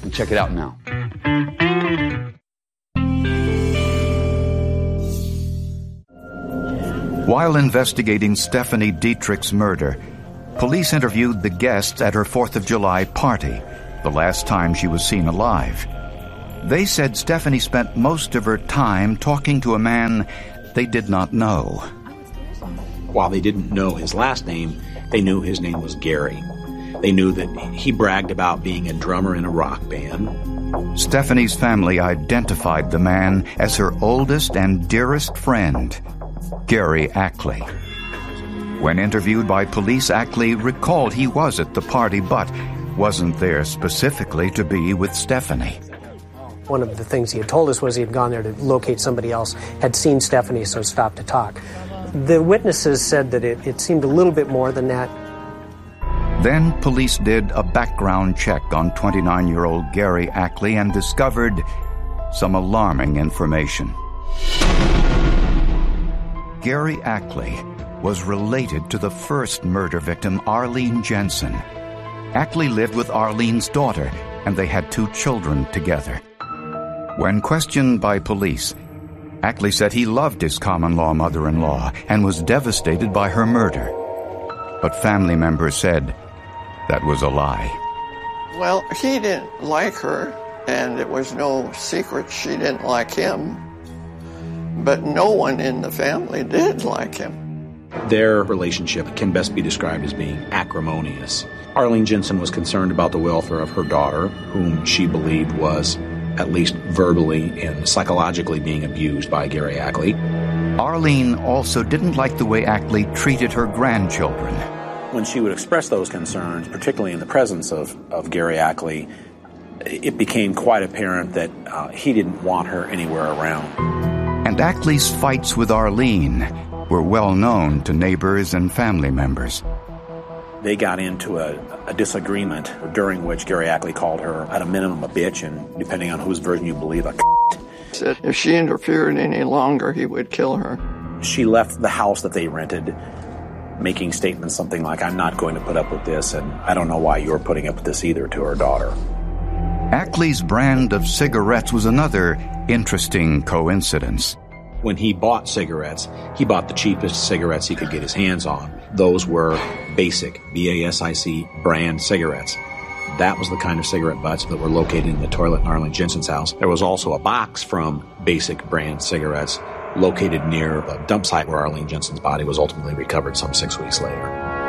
And check it out now. While investigating Stephanie Dietrich's murder, police interviewed the guests at her 4th of July party, the last time she was seen alive. They said Stephanie spent most of her time talking to a man they did not know. While they didn't know his last name, they knew his name was Gary. They knew that he bragged about being a drummer in a rock band. Stephanie's family identified the man as her oldest and dearest friend, Gary Ackley. When interviewed by police, Ackley recalled he was at the party but wasn't there specifically to be with Stephanie. One of the things he had told us was he had gone there to locate somebody else, had seen Stephanie, so stopped to talk. The witnesses said that it seemed a little bit more than that. Then police did a background check on 29-year-old Gary Ackley and discovered some alarming information. Gary Ackley was related to the first murder victim, Arlene Jensen. Ackley lived with Arlene's daughter, and they had 2 children together. When questioned by police, Ackley said he loved his common-law mother-in-law and was devastated by her murder. But family members said that was a lie. Well, he didn't like her, and it was no secret she didn't like him. But no one in the family did like him. Their relationship can best be described as being acrimonious. Arlene Jensen was concerned about the welfare of her daughter, whom she believed was, at least verbally and psychologically, being abused by Gary Ackley. Arlene also didn't like the way Ackley treated her grandchildren. When she would express those concerns, particularly in the presence of Gary Ackley, it became quite apparent that he didn't want her anywhere around. And Ackley's fights with Arlene were well known to neighbors and family members. They got into a disagreement during which Gary Ackley called her, at a minimum, a bitch, and depending on whose version you believe, a said if she interfered any longer, he would kill her. She left the house that they rented, making statements something like, "I'm not going to put up with this, and I don't know why you're putting up with this either," to her daughter. Ackley's brand of cigarettes was another interesting coincidence. When he bought cigarettes, he bought the cheapest cigarettes he could get his hands on. Those were Basic, B-A-S-I-C, brand cigarettes. That was the kind of cigarette butts that were located in the toilet in Arlene Jensen's house. There was also a box from Basic brand cigarettes located near the dump site where Arlene Jensen's body was ultimately recovered some 6 weeks later.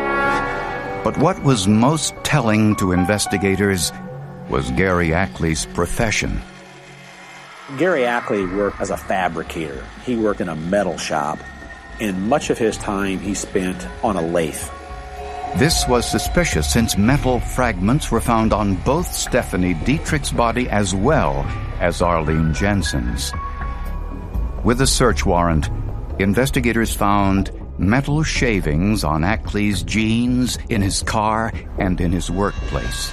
But what was most telling to investigators was Gary Ackley's profession. Gary Ackley worked as a fabricator. He worked in a metal shop, and much of his time he spent on a lathe. This was suspicious since metal fragments were found on both Stephanie Dietrich's body as well as Arlene Jensen's. With a search warrant, investigators found metal shavings on Ackley's jeans, in his car, and in his workplace.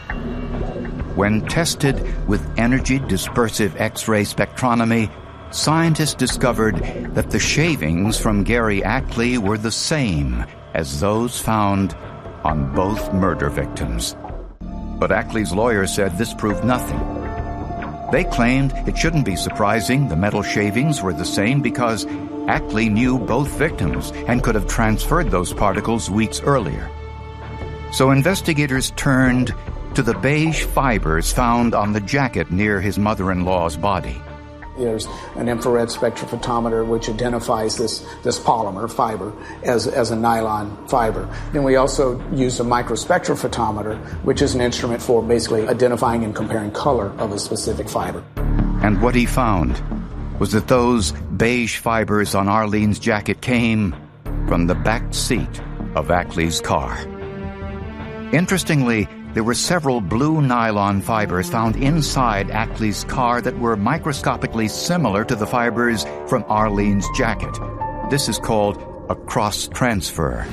When tested with energy dispersive X-ray spectrometry, scientists discovered that the shavings from Gary Ackley were the same as those found on both murder victims. But Ackley's lawyer said this proved nothing. They claimed it shouldn't be surprising the metal shavings were the same because Ackley knew both victims and could have transferred those particles weeks earlier. So investigators turned to the beige fibers found on the jacket near his mother-in-law's body. There's an infrared spectrophotometer which identifies this polymer fiber as a nylon fiber. Then we also use a microspectrophotometer, which is an instrument for basically identifying and comparing color of a specific fiber. And what he found was that those beige fibers on Arlene's jacket came from the back seat of Ackley's car. Interestingly, there were several blue nylon fibers found inside Ackley's car that were microscopically similar to the fibers from Arlene's jacket. This is called a cross-transfer.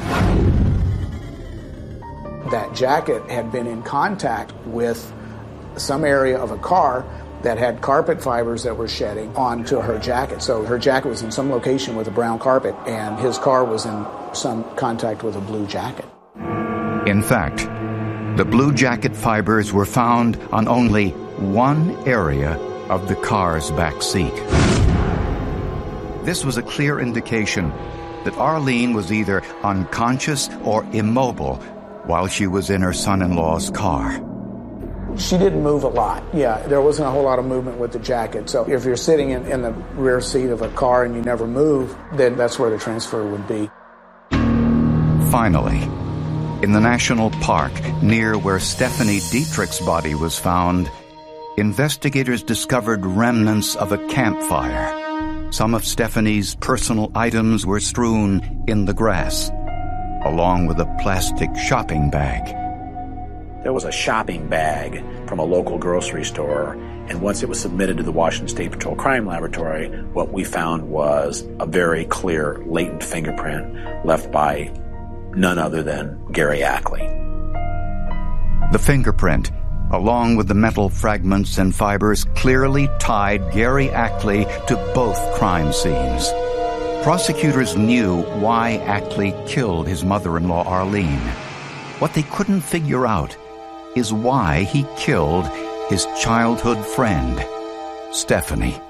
That jacket had been in contact with some area of a car that had carpet fibers that were shedding onto her jacket. So her jacket was in some location with a brown carpet, and his car was in some contact with a blue jacket. In fact, The blue jacket fibers were found on only one area of the car's back seat. This was a clear indication that Arlene was either unconscious or immobile while she was in her son-in-law's car. She didn't move a lot. Yeah, there wasn't a whole lot of movement with the jacket. So if you're sitting in the rear seat of a car and you never move, then that's where the transfer would be. Finally, in the national park near where Stephanie Dietrich's body was found, investigators discovered remnants of a campfire. Some of Stephanie's personal items were strewn in the grass, along with a plastic shopping bag. There was a shopping bag from a local grocery store, and once it was submitted to the Washington State Patrol Crime Laboratory, what we found was a very clear, latent fingerprint left by none other than Gary Ackley. The fingerprint, along with the metal fragments and fibers, clearly tied Gary Ackley to both crime scenes. Prosecutors knew why Ackley killed his mother-in-law, Arlene. What they couldn't figure out is why he killed his childhood friend, Stephanie.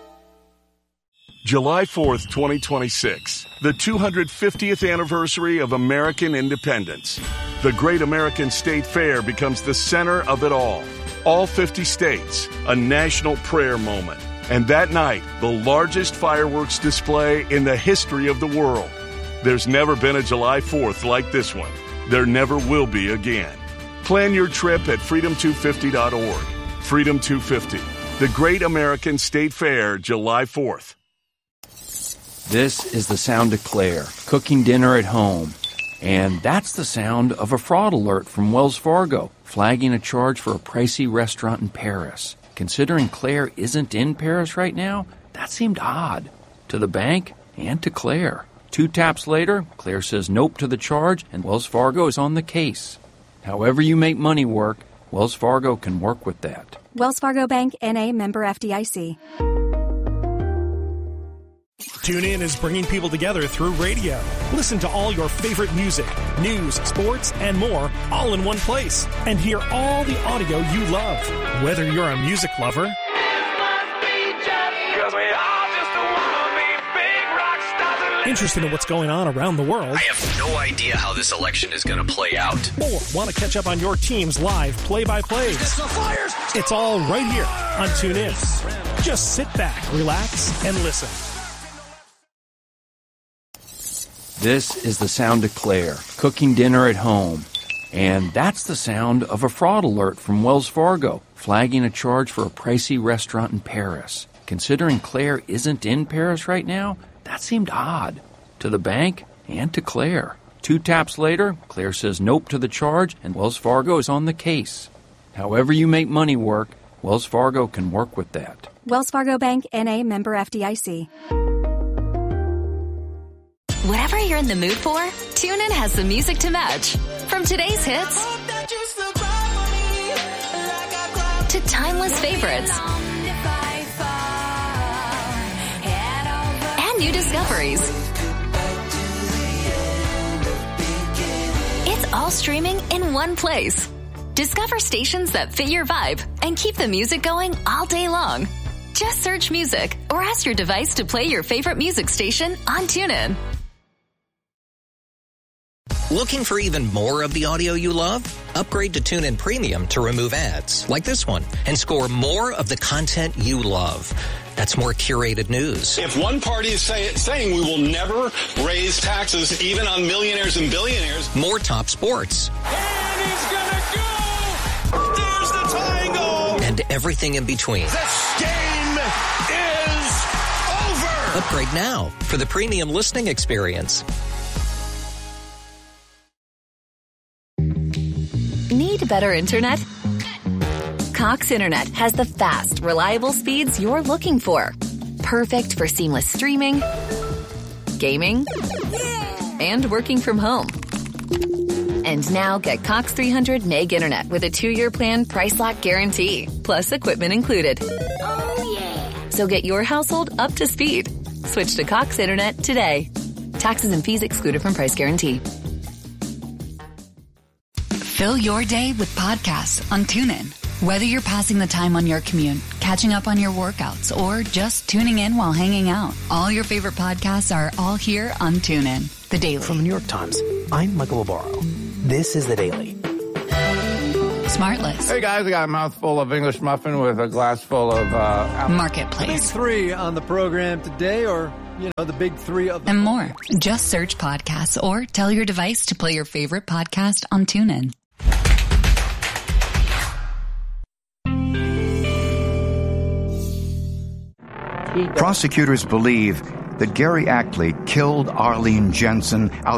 July 4th, 2026, the 250th anniversary of American independence. The Great American State Fair becomes the center of it all. All 50 states, a national prayer moment. And that night, the largest fireworks display in the history of the world. There's never been a July 4th like this one. There never will be again. Plan your trip at freedom250.org. Freedom 250, the Great American State Fair, July 4th. This is the sound of Claire, cooking dinner at home. And that's the sound of a fraud alert from Wells Fargo, flagging a charge for a pricey restaurant in Paris. Considering Claire isn't in Paris right now, that seemed odd. To the bank and to Claire. 2 taps later, Claire says nope to the charge, and Wells Fargo is on the case. However you make money work, Wells Fargo can work with that. Wells Fargo Bank, N.A., member FDIC. TuneIn is bringing people together through radio. Listen to all your favorite music, news, sports, and more, all in one place. And hear all the audio you love. Whether you're a music lover, interested in what's going on around the world, I have no idea how this election is going to play out, or want to catch up on your team's live play-by-plays. It's all right here on TuneIn. Just sit back, relax, and listen. This is the sound of Claire, cooking dinner at home. And that's the sound of a fraud alert from Wells Fargo, flagging a charge for a pricey restaurant in Paris. Considering Claire isn't in Paris right now, that seemed odd. To the bank and to Claire. 2 taps later, Claire says nope to the charge, and Wells Fargo is on the case. However you make money work, Wells Fargo can work with that. Wells Fargo Bank, N.A., member FDIC. Whatever you're in the mood for, TuneIn has the music to match. From today's hits to timeless favorites and new discoveries. It's all streaming in one place. Discover stations that fit your vibe and keep the music going all day long. Just search music or ask your device to play your favorite music station on TuneIn. Looking for even more of the audio you love? Upgrade to TuneIn Premium to remove ads, like this one, and score more of the content you love. That's more curated news. If one party is saying we will never raise taxes even on millionaires and billionaires. More top sports. And he's gonna go! There's the tying goal! And everything in between. This game is over! Upgrade now for the premium listening experience. Need better internet? Cox Internet has the fast, reliable speeds you're looking for. Perfect for seamless streaming, gaming, and working from home. And now get Cox 300 meg internet with a 2-year plan price lock guarantee, plus equipment included. Oh, yeah. So get your household up to speed. Switch to Cox Internet today. Taxes and fees excluded from price guarantee. Fill your day with podcasts on TuneIn. Whether you're passing the time on your commute, catching up on your workouts, or just tuning in while hanging out, all your favorite podcasts are all here on TuneIn. The Daily. From the New York Times, I'm Michael Barbaro. This is The Daily. SmartList. Hey guys, I got a mouthful of English muffin with a glass full of Marketplace. The big three on the program today, or, the big three of the... And more. Just search podcasts or tell your device to play your favorite podcast on TuneIn. Prosecutors believe that Gary Ackley killed Arlene Jensen